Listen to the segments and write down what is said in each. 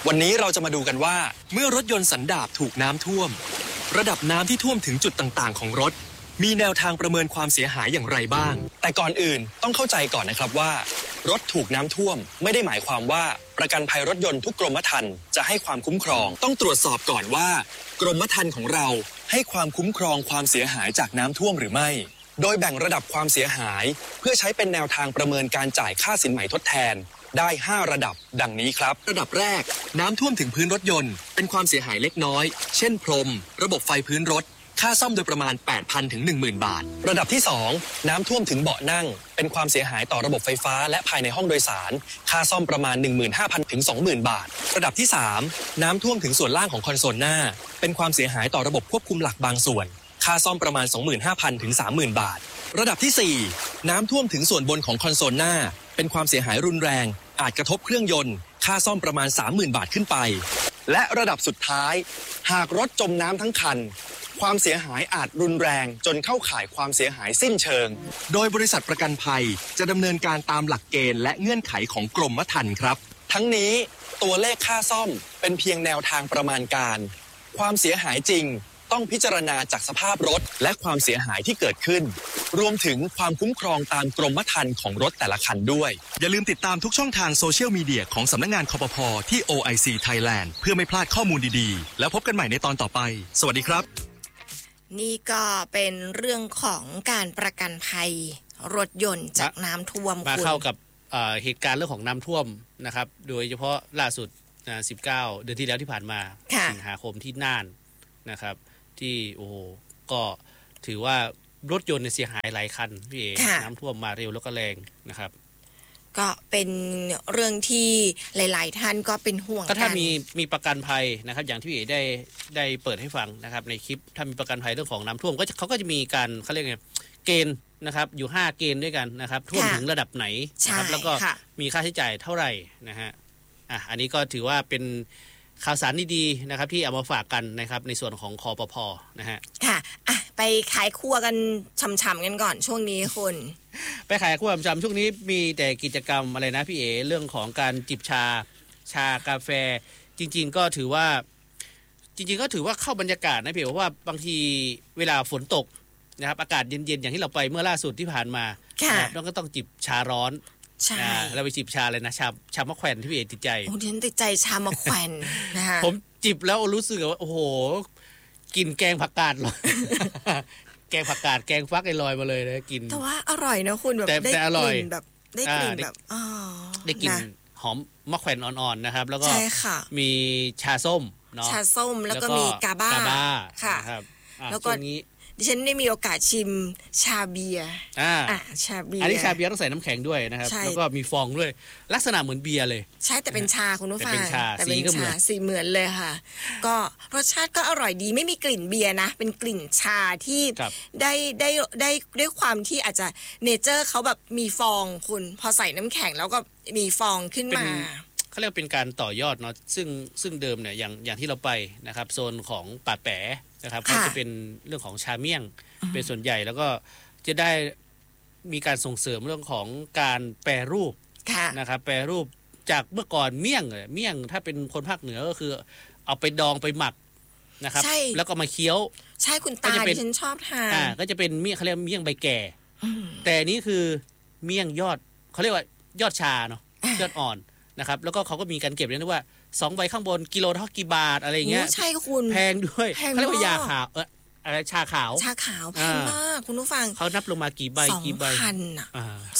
วันนี้เราจะมาดูกันว่าเมื่อรถยนต์สันดาปถูกน้ำท่วมระดับน้ำที่ท่วมถึงจุดต่างๆของรถมีแนวทางประเมินความเสียหายอย่างไรบ้างแต่ก่อนอื่นต้องเข้าใจก่อนนะครับว่ารถถูกน้ำท่วมไม่ได้หมายความว่าประกันภัยรถยนต์ทุกกรมธรรม์จะให้ความคุ้มครองต้องตรวจสอบก่อนว่ากรมธรรม์ของเราให้ความคุ้มครองความเสียหายจากน้ำท่วมหรือไม่โดยแบ่งระดับความเสียหายเพื่อใช้เป็นแนวทางประเมินการจ่ายค่าสินไหมทดแทนได้5ระดับดังนี้ครับระดับแรกน้ำท่วมถึงพื้นรถยนต์เป็นความเสียหายเล็กน้อยเช่นพรมระบบไฟพื้นรถค่าซ่อมโดยประมาณ 8,000 ถึง 10,000 บาทระดับที่2น้ำท่วมถึงเบาะนั่งเป็นความเสียหายต่อระบบไฟฟ้าและภายในห้องโดยสารค่าซ่อมประมาณ 15,000 ถึง 20,000 บาทระดับที่3น้ำท่วมถึงส่วนล่างของคอนโซลหน้าเป็นความเสียหายต่อระบบควบคุมหลักบางส่วนค่าซ่อมประมาณ 25,000 ถึง 30,000 บาทระดับที่4น้ำท่วมถึงส่วนบนของคอนโซลหน้าเป็นความเสียหายรุนแรงอาจกระทบเครื่องยนต์ค่าซ่อมประมาณ 30,000 บาทขึ้นไปและระดับสุดท้ายหากรถจมน้ำทั้งคันความเสียหายอาจรุนแรงจนเข้าข่ายความเสียหายสิ้นเชิงโดยบริษัทประกันภัยจะดำเนินการตามหลักเกณฑ์และเงื่อนไขของกรมธรรม์ครับทั้งนี้ตัวเลขค่าซ่อมเป็นเพียงแนวทางประมาณการความเสียหายจริงต้องพิจารณาจากสภาพรถและความเสียหายที่เกิดขึ้นรวมถึงความคุ้มครองตามกรมธรรม์ของรถแต่ละคันด้วยอย่าลืมติดตามทุกช่องทางโซเชียลมีเดียของสำนักงานคปภ.ที่ OIC Thailand เพื่อไม่พลาดข้อมูลดีๆแล้วพบกันใหม่ในตอนต่อไปสวัสดีครับนี่ก็เป็นเรื่องของการประกันภัยรถยนต์จากน้ำท่วมมาเข้ากับเหตุการณ์เรื่องของน้ำท่วมนะครับโดยเฉพาะล่าสุด19 เดือนที่แล้วที่ผ่านมาสิงหาคมที่น่านนะครับที่โอ้โหก็ถือว่ารถยนต์เสียหายหลายคันพี่เอ๋น้ำท่วมมาเร็วแล้วก็แรงนะครับก็เป็นเรื่องที่หลายๆท่านก็เป็นห่วงก็ถ้ามีประกันภัยนะครับอย่างที่พี่เอ๋ได้เปิดให้ฟังนะครับในคลิปถ้ามีประกันภัยเรื่องของน้ำท่วมก็เขาก็จะมีการเขาเรียกไงเกณฑ์นะครับอยู่5เกณฑ์ด้วยกันนะครับท่วมถึงระดับไหนนะครับแล้วก็มีค่าใช้จ่ายเท่าไหร่นะฮะอันนี้ก็ถือว่าเป็นข่าวสารดีๆนะครับที่เอามาฝากกันนะครับในส่วนของคปภ.นะฮะค่ะไปขายครัวกันช่ำๆกันก่อนช่วงนี้คุณไปขายครัวช่ำๆช่วงนี้มีแต่กิจกรรมอะไรนะพี่เอ๋เรื่องของการจิบชากาแฟจริงๆก็ถือว่าเข้าบรรยากาศนะพี่เอ๋ว่าบางทีเวลาฝนตกนะครับอากาศเย็นๆอย่างที่เราไปเมื่อล่าสุดที่ผ่านมาแล้วก็ต้องจิบชาร้อนใช่เราไปจิบชาเลยนะชามะแขวนที่พี่เอ๋ติดใจโอ้ดิฉันติดใจชามะแขวนนะคะผมจิบแล้วรู้สึกว่าโอ้โหกินแกงผักกาดเลยแกงผักกาดแกงฟักลอยมาเลยนะกินแต่ว่าอร่อยนะคุณแบบได้กลิ่นแบบได้กลิ่นแบบได้กลิ่นหอมมะแขวนอ่อนๆนะครับแล้วก็มีชาส้มเนาะชาส้มแล้วก็มีกาบ้าค่ะแล้วก็ดิฉันได้มีโอกาสชิมชาเบียร์ชาเบียร์อันนี้ชาเบียร์ต้องใส่น้ำแข็งด้วยนะครับแล้วก็มีฟองด้วยลักษณะเหมือนเบียร์เลยใช่แต่เป็นชาคุณผู้ฟังแต่เป็นชาสีเหมือนเลยค่ะก็รสชาติก็อร่อยดีไม่มีกลิ่นเบียร์นะเป็นกลิ่นชาที่ได้ความที่อาจจะเนเจอร์เขาแบบมีฟองคุณพอใส่น้ำแข็งแล้วก็มีฟองขึ้นมาเขาเรียกเป็นการต่อยอดเนาะซึ่งเดิมเนี่ยอย่างที่เราไปนะครับโซนของป่าแป๋นะครับก็จะเป็นเรื่องของชาเมี่ยงเป็นส่วนใหญ่แล้วก็จะได้มีการส่งเสริมเรื่องของการแปรรูปนะครับแปรรูปจากเมื่อก่อนเมี่ยงถ้าเป็นคนภาคเหนือก็คือเอาไปดองไปหมักนะครับแล้วก็มาเคี้ยวใช่คุณตาที่ฉันชอบทานก็จะเป็นเมี่ยงเขาเรียกเมี่ยงใบแก่แต่นี้คือเมี่ยงยอดเขาเรียกว่ายอดชาเนาะยอดอ่อนนะครับแล้วก็เขาก็มีการเก็บเรียกว่า2ใบข้างบนกิโลเท่ากี่บาทอะไรเงี้ยใช่คุณแพงด้วยเขาเรียกว่ายาขาวอะไรชาขาวแพงมากคุณผู้ฟังเขานับลงมากี่ใบ 2,000 อ่ะ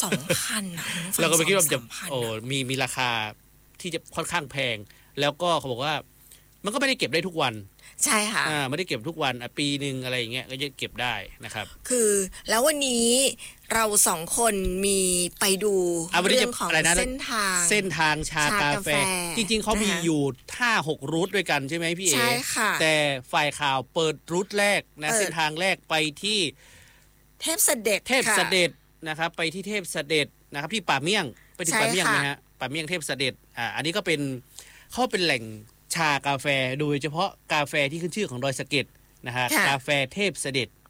2,000 อ่ะเราก็ไปคิดว่าจะมีราคาที่จะค่อนข้างแพงแล้วก็เขาบอกว่ามันก็ไม่ได้เก็บได้ทุกวันใช่ค่ะไม่ได้เก็บทุกวันปีนึงอะไรอย่างเงี้ยก็จะเก็บได้นะครับคือแล้ววันนี้เรา2คนมีไปดูเรื่องของเส้นทางชากาแฟจริงๆเขามีอยู่5-6 รูทด้วยกันใช่ไหมพี่เอ๋ใช่ค่ะแต่ฝ่ายข่าวเปิดรูทแรกนะเส้นทางแรกไปที่เทพเสด็จนะครับไปที่เทพเสด็จนะครับที่ป่าเมี่ยงไปถึงป่าเมี่ยงไหมฮะป่าเมี่ยงเทพเสด็จอันนี้ก็เป็นเขาเป็นแหล่งชากาแฟโดยเฉพาะกาแฟที่ขึ้นชื่อของดอยสะเก็ดนะฮะกาแฟเทพเสด็จ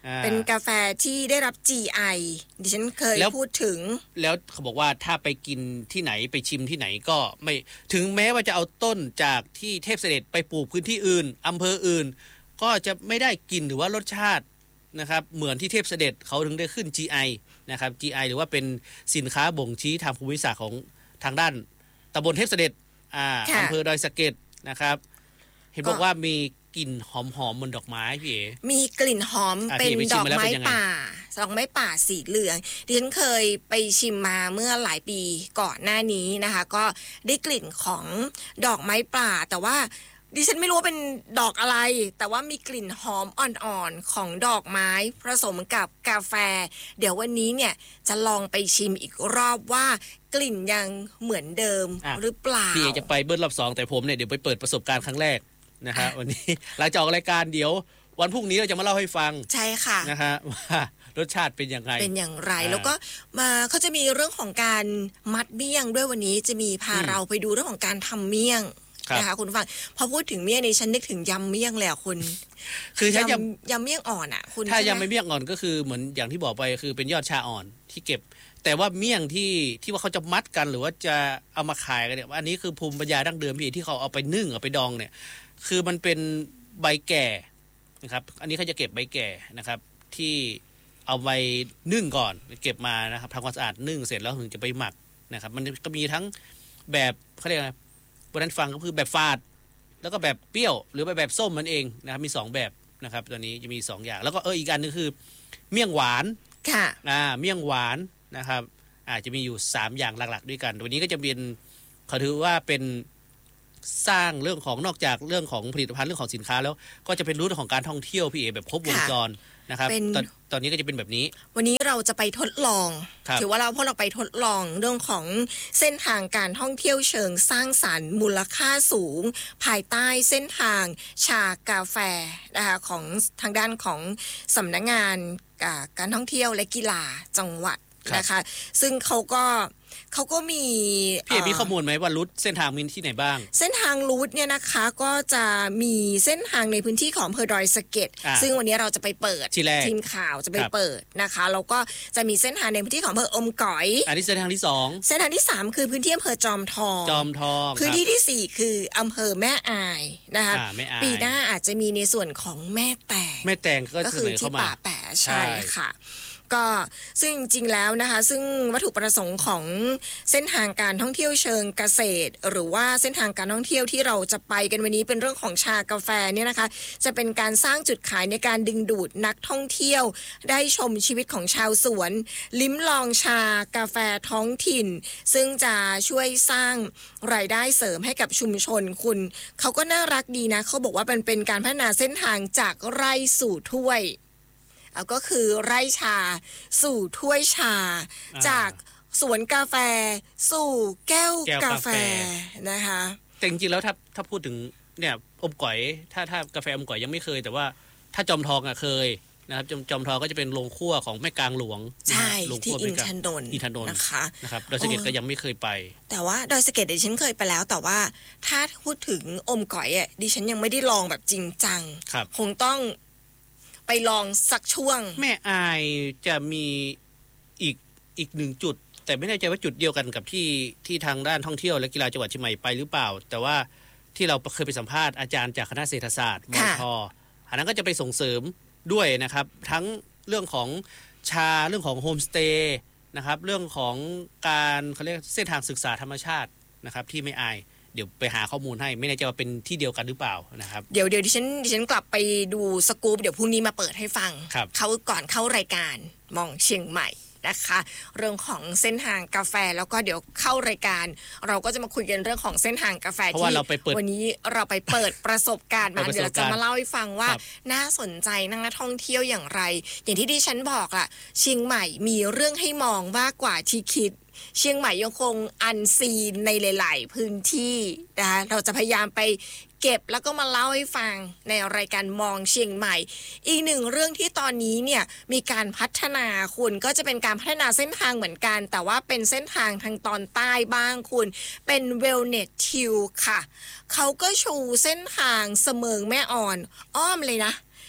เป็นกาแฟที่ได้รับ GI ดิฉันเคยพูดถึงแล้วเขาบอกว่าถ้าไปกินที่ไหนไปชิมที่ไหนก็ไม่ถึงแม้ว่าจะเอาต้นจากที่เทพเสด็จไปปลูกพื้นที่อื่นอำเภออื่นก็จะไม่ได้กลิ่นหรือว่ารสชาตินะครับเหมือนที่เทพเสด็จเขาถึงได้ขึ้น GI นะครับ GI หรือว่าเป็นสินค้าบ่งชี้ทางภูมิศาสตร์ของทางด้านตำบลเทพเสด็จอำเภอดอยสะเก็ดนะครับเห็นบอกว่ามีกลิ่นหอมๆเหมือนดอกไม้พี่เอ๋มีกลิ่นหอมเป็นดอกไม้ป่าดอกไม้ป่าสีเหลืองดิฉันเคยไปชิมมาเมื่อหลายปีก่อนหน้านี้นะคะก็ได้กลิ่นของดอกไม้ป่าแต่ว่าดิฉันไม่รู้ว่าเป็นดอกอะไรแต่ว่ามีกลิ่นหอมอ่อนๆของดอกไม้ผสมกับกาแฟเดี๋ยววันนี้เนี่ยจะลองไปชิมอีกรอบว่ากลิ่นยังเหมือนเดิมหรือเปล่าพี่จะไปเบิ้ลรอบ2แต่ผมเนี่ยเดี๋ยวไปเปิดประสบการณ์ครั้งแรกนะครับวันนี้หลังจากออกรายการเดี๋ยววันพรุ่งนี้เราจะมาเล่าให้ฟังใช่ค่ะนะฮะว่ารสชาติเป็นยังไงเป็นอย่างไรแล้วก็มาเขาจะมีเรื่องของการมัดเมี่ยงด้วยวันนี้จะมีพาเราไปดูเรื่องของการทำเมี่ยงนะคะคุณฟังพอพูดถึงเมี่ยงในฉันนึกถึงยำเมี่ยงเลยคุณคือถ้ายำเมี่ยงอ่อนอ่ะคุณถ้ายำไม่เมี่ยงอ่อนก็คือเหมือนอย่างที่บอกไปคือเป็นยอดชาอ่อนที่เก็บแต่ว่าเมี่ยงที่ว่าเขาจะมัดกันหรือว่าจะเอามาขายกันเนี่ยอันนี้คือภูมิปัญญาดั้งเดิมที่เขาเอาไปนึ่งเอาไปดองเนี่ยคือมันเป็นใบแก่นะครับอันนี้เขาจะเก็บใบแก่นะครับที่เอาไปนึ่งก่อนเก็บมานะครับทำความสะอาดนึ่งเสร็จแล้วถึงจะไปหมักนะครับมันก็มีทั้งแบบเขาเรียกอะไรวันนั้นฟังก็คือแบบฝาดแล้วก็แบบเปรี้ยวหรือแบบส้มมันเองนะครับมี2แบบนะครับตัวนี้จะมี2อย่างแล้วก็อีกอันนึงคือเมี่ยงหวานค่ะเมี่ยงหวานนะครับอาจจะมีอยู่3อย่างหลักๆด้วยกันวันนี้ก็จะเป็นเขาถือว่าเป็นสร้างเรื่องของนอกจากเรื่องของผลิตภัณฑ์เรื่องของสินค้าแล้วก็จะเป็นรูทของการท่องเที่ยวพี่เอแบบครบวงจรนะครับตอนนี้ก็จะเป็นแบบนี้วันนี้เราจะไปทดลองถือว่าพวกเราไปทดลองเรื่องของเส้นทางการท่องเที่ยวเชิงสร้างสรรค์มูลค่าสูงภายใต้เส้นทางชากาแฟนะคะของทางด้านของสำนักงานการท่องเที่ยวและกีฬาจังหวัดนะคะซึ่งเขาก็มีพี่มีข้อมูลไหมว่ารูทเส้นทางมีที่ไหนบ้างเส้นทางรูทเนี่ยนะคะก็จะมีเส้นทางในพื้นที่ของอำเภอดอยสะเก็ดซึ่งวันนี้เราจะไปเปิดทีมข่าวจะไปเปิดนะคะแล้วก็จะมีเส้นทางในพื้นที่ของอำเภออมก๋อยอันนี้เส้นทางที่2 เส้นทางที่3คือพื้นที่อำเภอจอมทองพื้นที่ที่4คืออำเภอแม่อายนะคะปีหน้าอาจจะมีในส่วนของแม่แตงก็คือที่ป่าแปะใช่ค่ะก็ซึ่งจริงแล้วนะคะซึ่งวัตถุประสงค์ของเส้นทางการท่องเที่ยวเชิงเกษตรหรือว่าเส้นทางการท่องเที่ยวที่เราจะไปกันวันนี้เป็นเรื่องของชากาแฟเนี่ยนะคะจะเป็นการสร้างจุดขายในการดึงดูดนักท่องเที่ยวได้ชมชีวิตของชาวสวนลิ้มลองชากาแฟท้องถิ่นซึ่งจะช่วยสร้างรายได้เสริมให้กับชุมชนคุณเขาก็น่ารักดีนะเขาบอกว่าเป็นการพัฒนาเส้นทางจากไร่สู่ถ้วยก็คือไร่ชาสู่ถ้วยชาจากสวนกาแฟสู่แก้วกาแฟนะคะแต่จริงๆแล้วถ้าพูดถึงเนี่ยอมก๋อยถ้ากาแฟอมก๋อยยังไม่เคยแต่ว่าถ้าจอมทองเคยนะครับจอมทองก็จะเป็นโรงคั่วของแม่กลางหลวงใช่ที่อินทนนท์นะคะดอยสะเก็ดก็ยังไม่เคยไปแต่ว่าดอยสะเก็ดดิฉันเคยไปแล้วแต่ว่าถ้าพูดถึงอมก๋อยดิฉันยังไม่ได้ลองแบบจริงจังคงต้องไปลองสักช่วงแม่อายจะมีอีก1จุดแต่ไม่แน่ใจว่าจุดเดียวกันกับที่ทางด้านท่องเที่ยวและกีฬาจังหวัดเชียงใหม่ไปหรือเปล่าแต่ว่าที่เราเคยไปสัมภาษณ์อาจารย์จากคณะเศรษฐศาสตร์มท.อันนั้นก็จะไปส่งเสริมด้วยนะครับทั้งเรื่องของชาเรื่องของโฮมสเตย์นะครับเรื่องของการเขาเรียกเส้นทางศึกษาธรรมชาตินะครับที่ไม่อายเดี๋ยวไปหาข้อมูลให้ไม่แน่ใจว่าเป็นที่เดียวกันหรือเปล่านะครับเดี๋ยวดิฉันกลับไปดูสกู๊ปเดี๋ยวพรุ่งนี้มาเปิดให้ฟังเขาก่อนเข้ารายการมองเชียงใหม่นะคะเรื่องของเส้นทางกาแฟแล้วก็เดี๋ยวเข้ารายการเราก็จะมาคุยกันเรื่องของเส้นทางกาแฟที่วันนี้เราไปเปิดประสบการณ์มาเดี๋ยวเราจะมาเล่าให้ฟังว่าน่าสนใจนักท่องเที่ยวอย่างไรอย่างที่ดิฉันบอกล่ะเชียงใหม่มีเรื่องให้มองมากกว่าที่คิดเชียงใหม่ยังคงอันซีนในหลายๆพื้นที่นะคะเราจะพยายามไปเก็บแล้วก็มาเล่าให้ฟังในรายการมองเชียงใหม่อีกหนึ่งเรื่องที่ตอนนี้เนี่ยมีการพัฒนาคุณก็จะเป็นการพัฒนาเส้นทางเหมือนกันแต่ว่าเป็นเส้นทางทางตอนใต้บ้างคุณเป็นเวลเนสทิวค่ะเขาก็ชูเส้นทางเสมิงแม่อ่อนอ้อมเลยนะ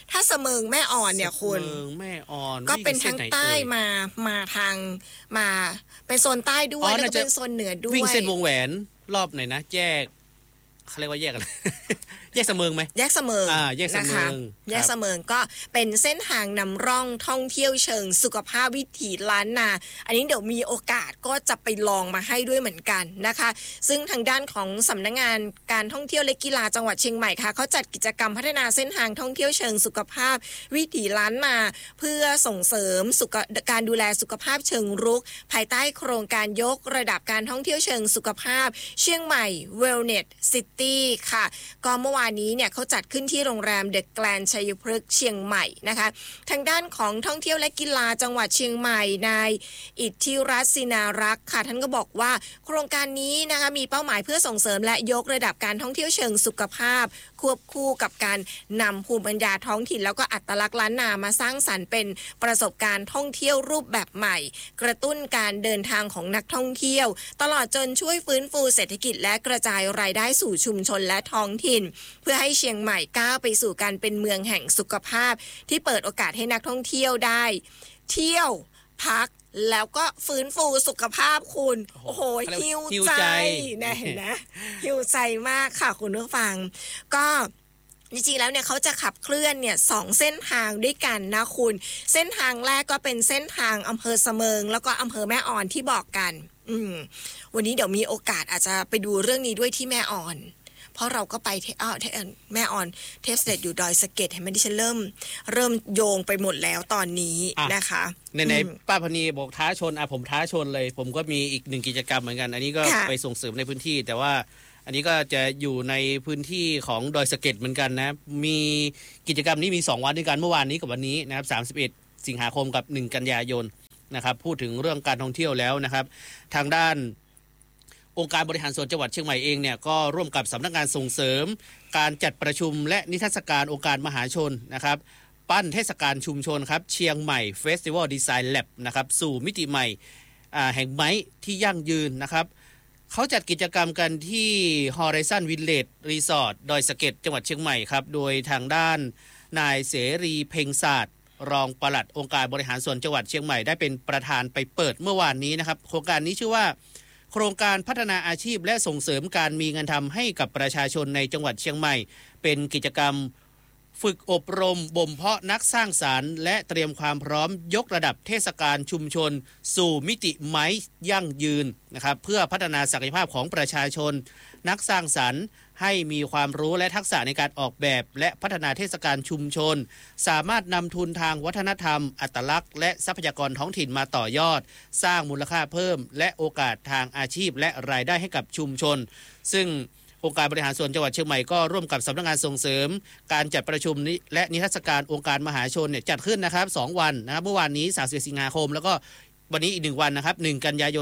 ถ้าเสมิงแม่อ่อนเนี่ยคุณเสมิงแม่อ่อนก็เป็นทั้งใต้วิ่งมาทางมาเป็นโซนใต้ด้วยแล้วก็เป็นโซนเหนือด้วยวิ่งเส้นวงแหวนรอบไหนนะแยกเขาเรียกว่าแยกอะไร แยกเสมิงไหมแยกเสมิงแยกเสมิงแยกเสมิงก็เป็นเส้นทางนำร่องท่องเที่ยวเชิงสุขภาพวิถีล้านนาอันนี้เดี๋ยวมีโอกาสก็จะไปลองมาให้ด้วยเหมือนกันนะคะซึ่งทางด้านของสำนักงานการท่องเที่ยวและกีฬาจังหวัดเชียงใหม่ค่ะเขาจัดกิจกรรมพัฒนาเส้นทางท่องเที่ยวเชิงสุขภาพวิถีล้านนาเพื่อส่งเสริมการดูแลสุขภาพเชิงรุกภายใต้โครงการยกระดับการท่องเที่ยวเชิงสุขภาพเชียงใหม่ Wellness City ค่ะก็เมื่อวานนี้เนี่ยเขาจัดขึ้นที่โรงแรมเดอะแกรนด์ชัยพฤกษ์เชียงใหม่นะคะทางด้านของท่องเที่ยวและกีฬาจังหวัดเชียงใหม่นายอิทธิรัตน์ศินารักษ์ค่ะท่านก็บอกว่าโครงการนี้นะคะมีเป้าหมายเพื่อส่งเสริมและยกระดับการท่องเที่ยวเชิงสุขภาพควบคู่กับการนำภูมิปัญญาท้องถิ่นแล้วก็อัตลักษณ์ล้านนามาสร้างสรรค์เป็นประสบการณ์ท่องเที่ยวรูปแบบใหม่กระตุ้นการเดินทางของนักท่องเที่ยวตลอดจนช่วยฟื้นฟูเศรษฐกิจและกระจายรายได้สู่ชุมชนและท้องถิ่นเพื่อให้เชียงใหม่ก้าวไปสู่การเป็นเมืองแห่งสุขภาพที่เปิดโอกาสให้นักท่องเที่ยวได้เที่ยวพักแล้วก็ฟื้นฟูสุขภาพคุณโอ้โหหิวใจนะเห็นนะหิวใจมากค่ะคุณผู้ฟังก็จริงๆแล้วเนี่ยเขาจะขับเคลื่อนเนี่ย2เส้นทางด้วยกันนะคุณเส้นทางแรกก็เป็นเส้นทางอำเภอเสมิงแล้วก็อำเภอแม่อ่อนที่บอกกันวันนี้เดี๋ยวมีโอกาสอาจจะไปดูเรื่องนี้ด้วยที่แม่อ่อนเพราะเราก็ไปแม่อ่อนเทปเสร็จอยู่ดอยสะเก็ดเห็นไหมดิฉันเริ่มโยงไปหมดแล้วตอนนี้นะคะในป้าพนีบอกท้าชนผมท้าชนเลยผมก็มีอีก1กิจกรรมเหมือนกันอันนี้ก็ไปส่งเสริมในพื้นที่แต่ว่าอันนี้ก็จะอยู่ในพื้นที่ของดอยสะเก็ดเหมือนกันนะมีกิจกรรมนี้มี2วันด้วยกันเมื่อวานนี้กับวันนี้นะครับ31สิงหาคมกับ1กันยายนนะครับพูดถึงเรื่องการท่องเที่ยวแล้วนะครับทางด้านองค์การบริหารส่วนจังหวัดเชียงใหม่เองเนี่ยก็ร่วมกับสำนักงานส่งเสริมการจัดประชุมและนิทรรศการองค์การมหาชนนะครับปั้นเทศกาลชุมชนครับเชียงใหม่เฟสติวัลดีไซน์แลบนะครับสู่มิติใหม่แห่งไม้ที่ยั่งยืนนะครับเขาจัดกิจกรรมกันที่ Horizon Village Resort ดอยสะเก็ดจังหวัดเชียงใหม่ครับโดยทางด้านนายเสรีเพ็งศาสตร์รองปลัดองค์การบริหารส่วนจังหวัดเชียงใหม่ได้เป็นประธานไปเปิดเมื่อวานนี้นะครับโครงการนี้ชื่อว่าโครงการพัฒนาอาชีพและส่งเสริมการมีงานทำให้กับประชาชนในจังหวัดเชียงใหม่เป็นกิจกรรมฝึกอบรมบ่มเพาะนักสร้างสรรค์และเตรียมความพร้อมยกระดับเทศกาลชุมชนสู่มิติไม้ยั่งยืนนะครับเพื่อพัฒนาศักยภาพของประชาชนนักสร้างสรรค์ให้มีความรู้และทักษะในการออกแบบและพัฒนาเทศกาลชุมชนสามารถนำทุนทางวัฒนธรรมอัตลักษณ์และทรัพยากรท้องถิ่นมาต่อยอดสร้างมูลค่าเพิ่มและโอกาสทางอาชีพและรายได้ให้กับชุมชนซึ่งองค์การบริหารส่วนจังหวัดเชียงใหม่ก็ร่วมกับสำนักงานส่งเสริมการจัดประชุมและนิทรรศการองค์การมหาชนเนี่ยจัดขึ้นนะครับ2วันนะครับเมื่อวานนี้31สิงหาคมแล้วก็วันนี้อีก1วันนะครับ1กันยายน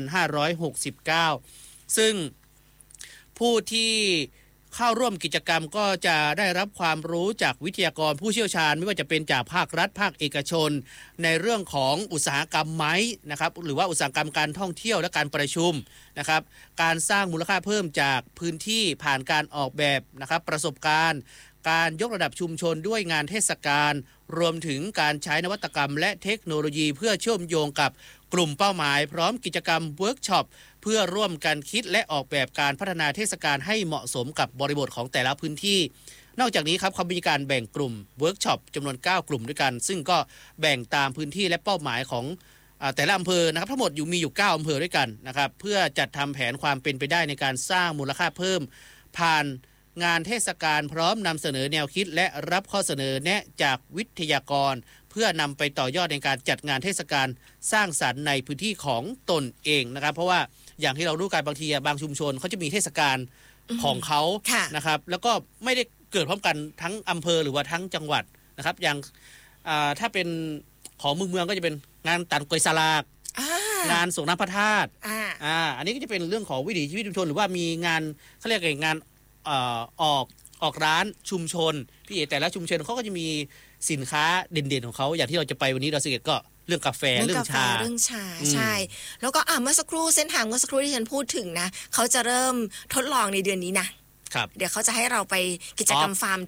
2569ซึ่งผู้ที่เข้าร่วมกิจกรรมก็จะได้รับความรู้จากวิทยากรผู้เชี่ยวชาญไม่ว่าจะเป็นจากภาครัฐภาคเอกชนในเรื่องของอุตสาหกรรมไม้นะครับหรือว่าอุตสาหกรรมการท่องเที่ยวและการประชุมนะครับการสร้างมูลค่าเพิ่มจากพื้นที่ผ่านการออกแบบนะครับประสบการณ์การยกระดับชุมชนด้วยงานเทศกาลรวมถึงการใช้นวัตกรรมและเทคโนโลยีเพื่อเชื่อมโยงกับกลุ่มเป้าหมายพร้อมกิจกรรมเวิร์กช็อปเพื่อร่วมกันคิดและออกแบบการพัฒนาเทศกาลให้เหมาะสมกับบริบทของแต่ละพื้นที่นอกจากนี้ครับเขามีการแบ่งกลุ่มเวิร์กช็อปจำนวน9กลุ่มด้วยกันซึ่งก็แบ่งตามพื้นที่และเป้าหมายของแต่ละอำเภอนะครับทั้งหมดมีอยู่9อำเภอด้วยกันนะครับเพื่อจัดทำแผนความเป็นไปได้ในการสร้างมูลค่าเพิ่มผ่านงานเทศกาลพร้อมนำเสนอแนวคิดและรับข้อเสนอแนะจากวิทยากรเพื่อนำไปต่อยอดในการจัดงานเทศกาลสร้างสรรค์ในพื้นที่ของตนเองนะครับเพราะว่าอย่างที่เรารู้กันบางทีบางชุมชนเขาจะมีเทศกาลของเขานะครับแล้วก็ไม่ได้เกิดพร้อมกันทั้งอำเภอหรือว่าทั้งจังหวัดนะครับอย่างถ้าเป็นของเมืองก็จะเป็นงานตัดกล้วยสลากงานส่งน้ำพระธาตุอันนี้ก็จะเป็นเรื่องของวิถีชีวิตชุมชนหรือว่ามีงานเขาเรียกงานออกร้านชุมชนพี่แต่ละชุมชนเขาก็จะมีสินค้าเด่นๆของเขาอย่างที่เราจะไปวันนี้เราสังเกตก็เรื่องกาแฟเรื่องชาใช่แล้วก็เมื่อสักครู่เส้นทางเมื่อสักครู่ที่ฉันพูดถึงนะเขาจะเริ่มทดลองในเดือนนี้นะครับเดี๋ยวเขาจะให้เราไปกิจกรรมฟาร์มทิป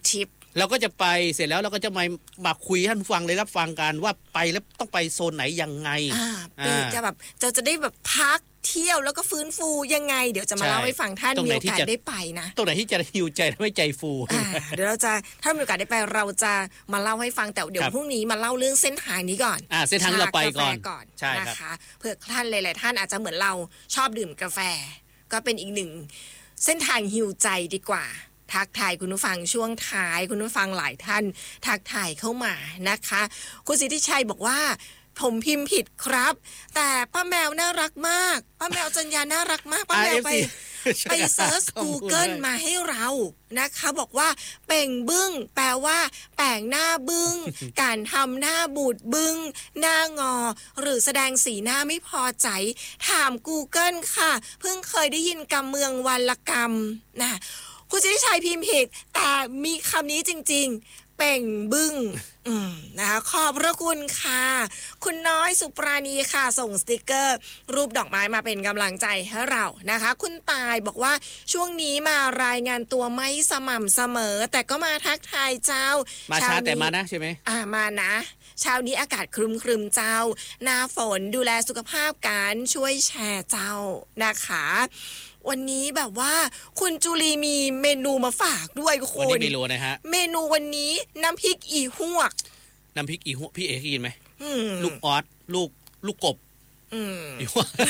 เราก็จะไปเสร็จแล้วเราก็จะมาคุยให้ท่านฟังเลยรับฟังกันว่าไปแล้วต้องไปโซนไหนยังไงจะแบบจะได้แบบพักเที่ยวแล้วก็ฟื้นฟูยังไงเดี๋ยวจะมาเล่าให้ฟังท่านมีโอกาสได้ไปนะตรงไหนที่จะหิวใจไม่ใจฟูเดี๋ยวเราจะถ้ามีโอกาสได้ไปเราจะมาเล่าให้ฟังแต่เดี๋ยวพรุ่งนี้มาเล่าเรื่องเส้นทางนี้ก่อนเส้นทางเราไปก่อนใช่นะคะเพื่อท่านหลายๆท่านอาจจะเหมือนเราชอบดื่มกาแฟก็เป็นอีกหนึ่งเส้นทางหิวใจดีกว่าทักทายคุณผู้ฟังช่วงท้ายคุณผู้ฟังหลายท่านทักทายเข้ามานะคะคุณสิทธิชัยบอกว่าผมพิมพ์ผิดครับแต่ป้าแมวน่ารักมากป้าแมวจัญญาน่ารักมากป้าแมวไปเซิร์ช Google มาให้เรานะคะบอกว่าเป่งบึ้งแปลว่าแป่งหน้าบึ้ง การทำหน้าบูดบึ้งหน้างอหรือแสดงสีหน้าไม่พอใจถาม Google ค่ะเพิ่งเคยได้ยินกำเมืองวันละกำนะคุณสิทธิชัยพิมพ์ผิดแต่มีคำนี้จริงๆเป่งบึ้งนะคะขอบพระคุณค่ะคุณน้อยสุปราณีค่ะส่งสติกเกอร์รูปดอกไม้มาเป็นกำลังใจให้เรานะคะคุณตายบอกว่าช่วงนี้มารายงานตัวไม่สม่ำเสมอแต่ก็มาทักทายเจ้ามาช้าแต่มานะใช่ไหมมานะเช้านี้อากาศครึมๆเจ้าหน้าฝนดูแลสุขภาพกันช่วยแชร์เจ้านะคะวันนี้แบบว่าคุณจุลีมีเมนูมาฝากด้วยคุณวันนี้เมนูนะฮะเมนูวันนี้น้ำพริกอีฮวกน้ำพริกอีฮวกพี่เอกกินไหมลูกออสลูกกบอีฮวก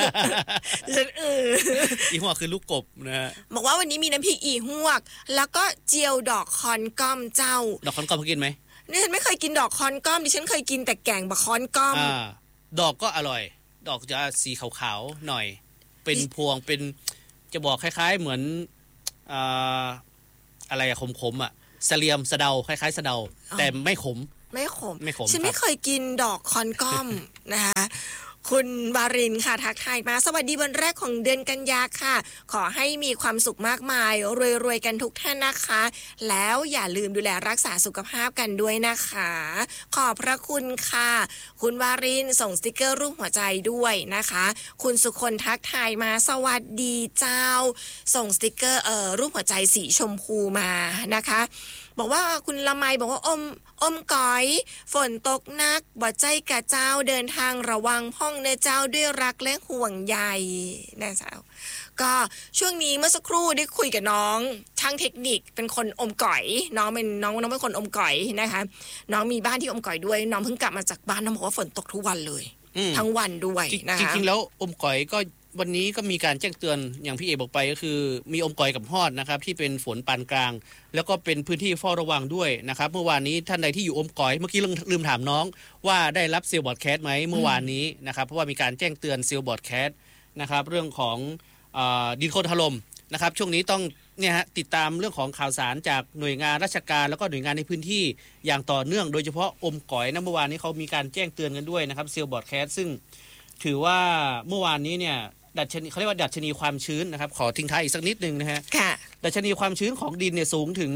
อีฮวกคือลูกกบนะฮะบอกว่าวันนี้มีน้ำพริกอีฮวกแล้วก็เจียวดอกคอนก้อมเจ้าดอกคอนก้อมกินไหมนี่ฉันไม่เคยกินดอกคอนก้อมดิฉันเคยกินแต่แกงบะคอนก้อมดอกก็อร่อยดอกจะสีขาวๆหน่อยเป็นพวงเป็นจะบอกคล้ายๆเหมือนอะไรขมๆสะเลียมสะเดาคล้ายๆสะเดาแต่ไม่ขมฉันไม่เคยกินดอกคอนก้อมนะคะคุณวารินค่ะทักทายมาสวัสดีวันแรกของเดือนกันยาค่ะขอให้มีความสุขมากมายรวยๆกันทุกท่านนะคะแล้วอย่าลืมดูแลรักษาสุขภาพกันด้วยนะคะขอบพระคุณค่ะคุณวารินส่งสติกเกอร์รูปหัวใจด้วยนะคะคุณสุคนทักทายมาสวัสดีเจ้าส่งสติกเกอร์รูปหัวใจสีชมพูมานะคะบอกว่าคุณละไมบอกว่าอมก๋อยฝนตกนักบ่ใจกะเจ้าเดินทางระวังพ่องเนื้อเจ้าด้วยรักและห่วงใยนะเจ้าก็ช่วงนี้เมื่อสักครู่ได้คุยกับน้องช่างเทคนิคเป็นคนอมก๋อยน้องเป็นคนอมก๋อยนะคะน้องมีบ้านที่อมก๋อยด้วยน้องเพิ่งกลับมาจากบ้านน้องบอกว่าฝนตกทุกวันเลยทั้งวันด้วยนะคะจริงๆแล้วอมก๋อยก็วันนี้ก็มีการแจ้งเตือนอย่างพี่เอบอกไปก็คือมีอมก๋อยกับฮอดนะครับที่เป็นฝนปานกลางแล้วก็เป็นพื้นที่เฝ้าระวังด้วยนะครับเมื่อวานนี้ท่านใดที่อยู่อมก๋อยเมื่อกี้ลืมถามน้องว่าได้รับเซลล์บอดแคสต์ไหมเมื่อวานนี้นะครับเพราะว่ามีการแจ้งเตือนเซลล์บอดแคสต์นะครับเรื่องของดินโคลนถล่มนะครับช่วงนี้ต้องติดตามเรื่องของข่าวสารจากหน่วยงานราชการแล้วก็หน่วยงานในพื้นที่อย่างต่อเนื่องโดยเฉพาะอมก๋อยนะเมื่อวานนี้เขามีการแจ้งเตือนกันด้วยนะครับเซลล์บอดแคสต์ซึ่งถือว่าเมื่อวานนี้เนี่ยเขาเรียกว่าดัชนีความชื้นนะครับขอทิ้งท้ายอีกสักนิดนึงนะฮะดัชนีความชื้นของดินเนี่ยสูงถึง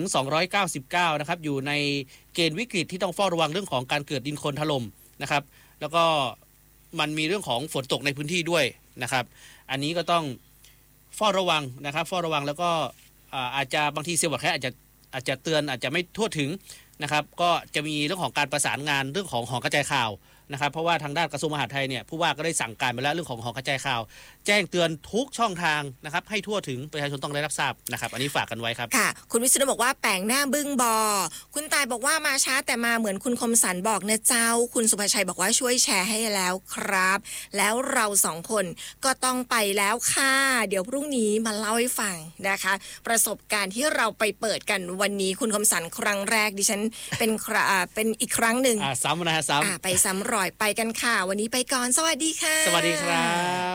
299นะครับอยู่ในเกณฑ์วิกฤตที่ต้องเฝ้าระวังเรื่องของการเกิดดินโคลนถล่มนะครับแล้วก็มันมีเรื่องของฝนตกในพื้นที่ด้วยนะครับอันนี้ก็ต้องเฝ้าระวังนะครับเฝ้าระวังแล้วก็อาจจะบางทีเซลล์บอดแคสต์อาจจะเตือนอาจจะไม่ทั่วถึงนะครับก็จะมีเรื่องของการประสานงานเรื่องของหอกระจายข่าวนะครับเพราะว่าทางด้านกระทรวงมหาดไทยเนี่ยผู้ว่าก็ได้สั่งการไปแล้วเรื่องของหอกระจายข่าวแจ้งเตือนทุกช่องทางนะครับให้ทั่วถึงประชาชนต้องได้รับทราบนะครับอันนี้ฝากกันไว้ครับค่ะคุณวิศนุบอกว่าแปลงหน้าบึ้งบอคุณตายบอกว่ามาช้าแต่มาเหมือนคุณคมสันบอกนะเจ้าคุณสุภชัยบอกว่าช่วยแชร์ให้แล้วครับแล้วเรา2คนก็ต้องไปแล้วค่ะเดี๋ยวพรุ่งนี้มาเล่าให้ฟังนะคะประสบการณ์ที่เราไปเปิดกันวันนี้คุณคมสันครั้งแรกดิฉันเป็นอีกครั้งหนึ่งซ้ำนะฮะซ้ำไปซ้ำรอยไปกันค่ะวันนี้ไปก่อนสวัสดีค่ะสวัสดีครับ